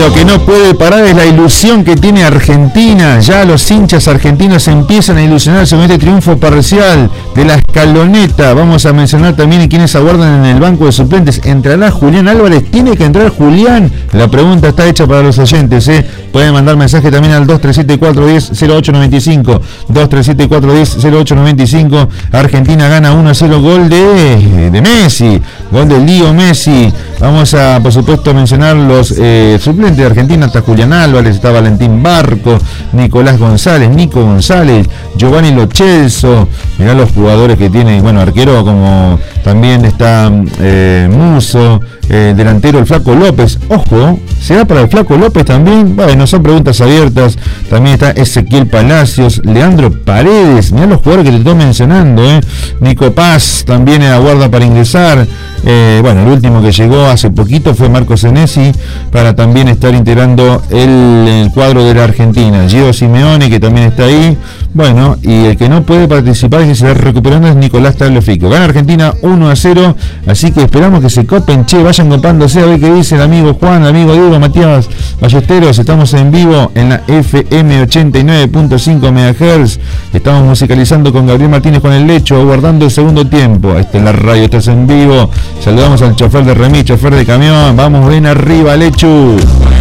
lo que no puede parar es la ilusión que tiene Argentina. Ya los hinchas argentinos empiezan a ilusionarse con este triunfo parcial de la escaloneta. Vamos a mencionar también quienes aguardan en el banco de suplentes. ¿Entrará Julián Álvarez? ¿Tiene que entrar Julián? La pregunta está hecha para los oyentes. Pueden mandar mensaje también al 2374100895. 2374100895. Argentina gana 1-0, gol de Messi, gol de Leo Messi. Vamos a, por supuesto, mencionar los suplentes de Argentina. Está Julián Álvarez, está Valentín Barco, Nico González, Giovanni Lo Celso. Mirá los jugadores que tiene, bueno, arquero como también está Musso, delantero el Flaco López. Ojo, ¿será para el Flaco López también? Bueno, son preguntas abiertas. También está Ezequiel Palacios, Leandro Paredes. Mirá los jugadores que te estoy mencionando, Nico Paz también aguarda para ingresar. Bueno, el último que llegó hace poquito fue Marco Senesi para también estar integrando el cuadro de la Argentina. Gio Simeone, que también está ahí. Bueno, y el que no puede participar y que se va recuperando es Nicolás Tagliafico. Gana Argentina 1-0, así que esperamos que se copen, vayan copándose a ver qué dice el amigo Juan, el amigo Diego, Matías Ballesteros. Estamos en vivo en la FM 89.5 MHz. Estamos musicalizando con Gabriel Martínez con el Lecho, aguardando el segundo tiempo. Esta es la radio, estás en vivo. Saludamos al chofer de remis, chofer de camión. Vamos bien arriba, Lechu.